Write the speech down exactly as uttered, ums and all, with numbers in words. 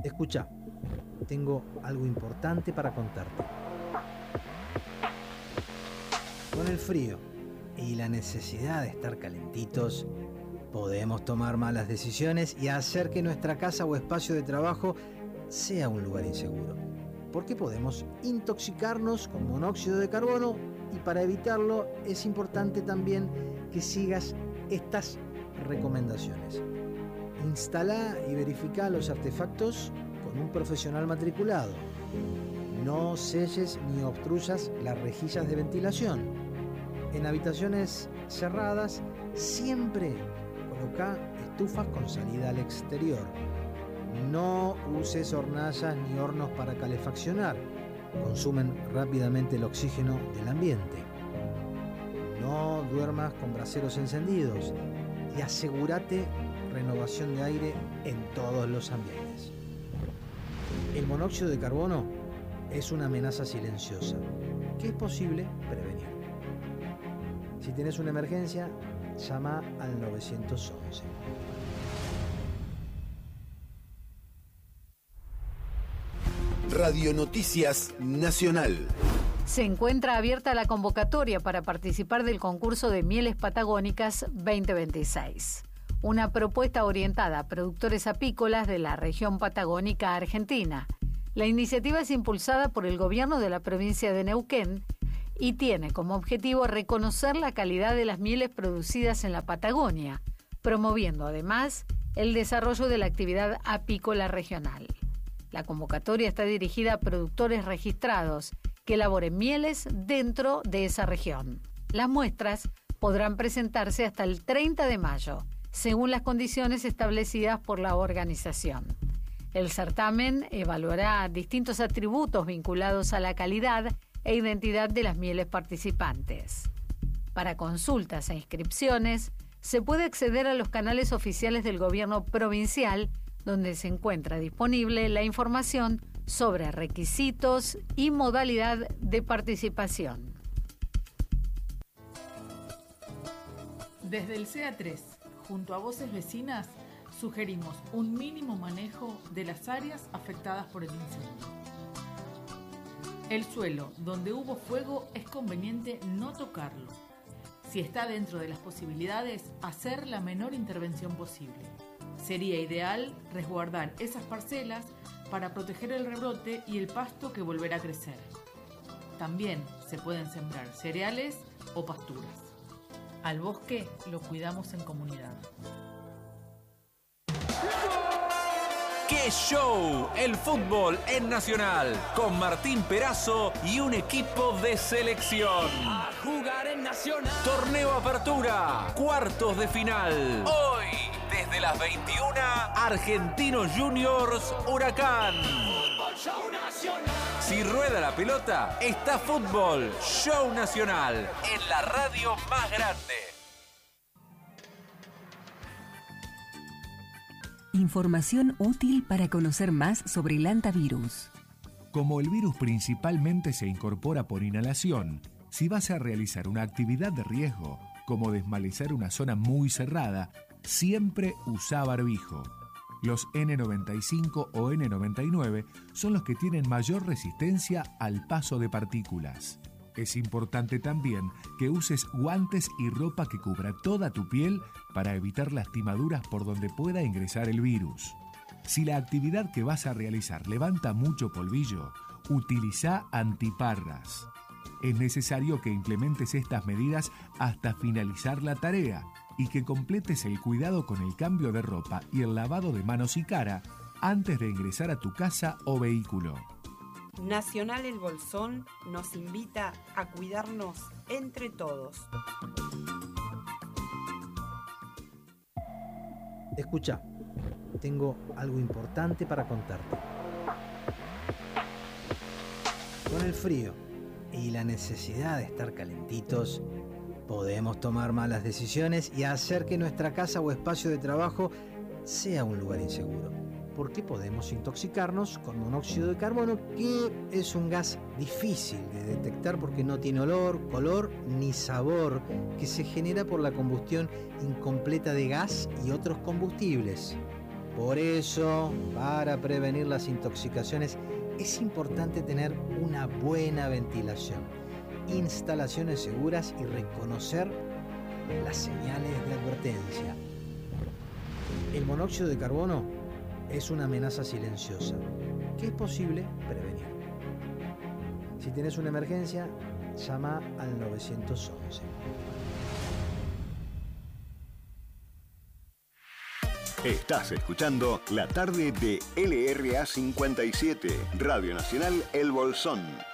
Escucha, tengo algo importante para contarte. Con el frío y la necesidad de estar calentitos, podemos tomar malas decisiones y hacer que nuestra casa o espacio de trabajo sea un lugar inseguro. Porque podemos intoxicarnos con monóxido de carbono y para evitarlo es importante también que sigas estas recomendaciones. Instala y verifica los artefactos con un profesional matriculado. No selles ni obstruyas las rejillas de ventilación. En habitaciones cerradas siempre coloca estufas con salida al exterior. No uses hornallas ni hornos para calefaccionar. Consumen rápidamente el oxígeno del ambiente. No duermas con braseros encendidos y asegúrate renovación de aire en todos los ambientes. El monóxido de carbono es una amenaza silenciosa que es posible prevenir. Si tienes una emergencia, llama al nueve once. Radio Noticias Nacional. Se encuentra abierta la convocatoria para participar del concurso de Mieles Patagónicas veinte veintiséis. Una propuesta orientada a productores apícolas de la región patagónica argentina. La iniciativa es impulsada por el gobierno de la provincia de Neuquén y tiene como objetivo reconocer la calidad de las mieles producidas en la Patagonia, promoviendo además el desarrollo de la actividad apícola regional. La convocatoria está dirigida a productores registrados que elaboren mieles dentro de esa región. Las muestras podrán presentarse hasta el treinta de mayo, según las condiciones establecidas por la organización. El certamen evaluará distintos atributos vinculados a la calidad e identidad de las mieles participantes. Para consultas e inscripciones, se puede acceder a los canales oficiales del gobierno provincial, donde se encuentra disponible la información sobre requisitos y modalidad de participación. Desde el C A tres, junto a Voces Vecinas, sugerimos un mínimo manejo de las áreas afectadas por el incendio. El suelo donde hubo fuego es conveniente no tocarlo. Si está dentro de las posibilidades, hacer la menor intervención posible. Sería ideal resguardar esas parcelas para proteger el rebrote y el pasto que volverá a crecer. También se pueden sembrar cereales o pasturas. Al bosque lo cuidamos en comunidad. ¡Qué show! El fútbol en Nacional, con Martín Perazo y un equipo de selección. A jugar en Nacional. Torneo Apertura, cuartos de final. Hoy, desde las veintiuna, Argentinos Juniors Huracán. Fútbol Show Nacional. Si rueda la pelota, está Fútbol Show Nacional, en la radio más grande. Información útil para conocer más sobre el hantavirus. Como el virus principalmente se incorpora por inhalación, si vas a realizar una actividad de riesgo, como desmalezar una zona muy cerrada, siempre usa barbijo. Los ene noventa y cinco o ene noventa y nueve son los que tienen mayor resistencia al paso de partículas. Es importante también que uses guantes y ropa que cubra toda tu piel para evitar lastimaduras por donde pueda ingresar el virus. Si la actividad que vas a realizar levanta mucho polvillo, utiliza antiparras. Es necesario que implementes estas medidas hasta finalizar la tarea y que completes el cuidado con el cambio de ropa y el lavado de manos y cara antes de ingresar a tu casa o vehículo. Nacional El Bolsón nos invita a cuidarnos entre todos. Escucha, tengo algo importante para contarte. Con el frío y la necesidad de estar calentitos, podemos tomar malas decisiones y hacer que nuestra casa o espacio de trabajo sea un lugar inseguro. Porque podemos intoxicarnos con monóxido de carbono, que es un gas difícil de detectar porque no tiene olor, color ni sabor, que se genera por la combustión incompleta de gas y otros combustibles. Por eso, para prevenir las intoxicaciones, es importante tener una buena ventilación, instalaciones seguras y reconocer las señales de advertencia. El monóxido de carbono es una amenaza silenciosa que es posible prevenir. Si tenés una emergencia, llama al nueve once. Estás escuchando la tarde de L R A cincuenta y siete, Radio Nacional El Bolsón.